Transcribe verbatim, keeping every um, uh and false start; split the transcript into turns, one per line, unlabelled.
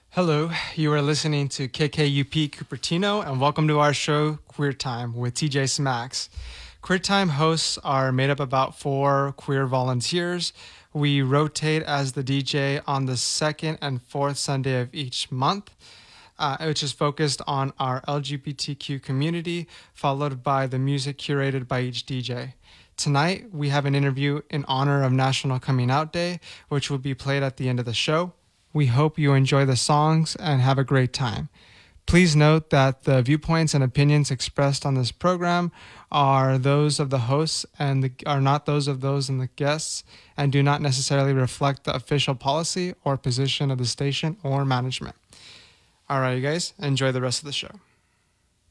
Hello, you are listening to K K U P Cupertino, and welcome to our show, Queer Time, with T J Smacks. Queer Time hosts are made up about four queer volunteers. We rotate as the D J on the second and fourth Sunday of each month, uh, which is focused on our L G B T Q community, followed by the music curated by each D J. Tonight, we have an interview in honor of National Coming Out Day, which will be played at the end of the show. We hope you enjoy the songs and have a great time. Please note that the viewpoints and opinions expressed on this program are those of the hosts and the, are not those of those in the guests and do not necessarily reflect the official policy or position of the station or management. All right, you guys, enjoy the rest of the show.